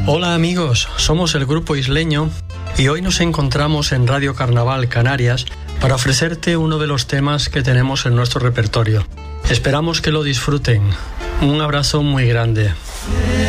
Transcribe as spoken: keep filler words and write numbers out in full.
Hola amigos, somos el Grupo Isleño y hoy nos encontramos en Radio Carnaval Canarias para ofrecerte uno de los temas que tenemos en nuestro repertorio. Esperamos que lo disfruten. Un abrazo muy grande.